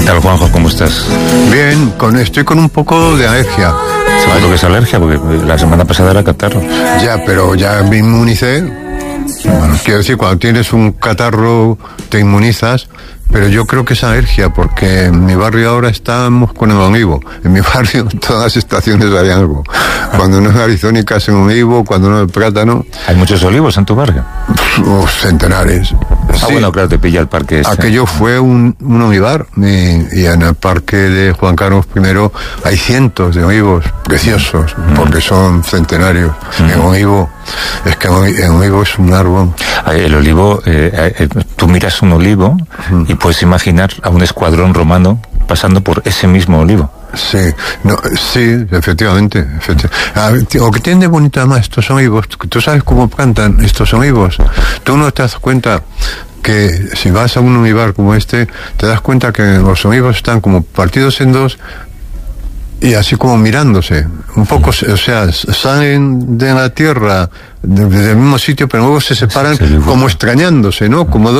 tal, Juanjo? ¿Cómo estás? Bien, estoy con un poco de alergia. Seguro que es alergia, porque la semana pasada era catarro. Ya, pero ya me inmunicé. Bueno, quiero decir, cuando tienes un catarro te inmunizas, pero yo creo que es alergia, porque en mi barrio ahora estamos con el olivo. En mi barrio todas las estaciones hay algo. Cuando no es arizónica es en olivo, cuando no es plátano. ¿Hay muchos olivos en tu barrio? Centenares. Sí. Bueno, claro, te pilla el parque ese. Aquello fue un olivar, y en el parque de Juan Carlos I hay cientos de olivos preciosos, porque son centenarios. El olivo, es que el olivo es un árbol. El olivo, tú miras un olivo y puedes imaginar a un escuadrón romano pasando por ese mismo olivo. Sí, sí, efectivamente. Lo que tiene de bonito además estos olivos, tú sabes cómo plantan estos olivos. Tú no te das cuenta que si vas a un olivar como este, te das cuenta que los olivos están como partidos en dos y así como mirándose. Un poco, o sea, salen de la tierra del mismo sitio, pero luego se separan como extrañándose, ¿no? Como dos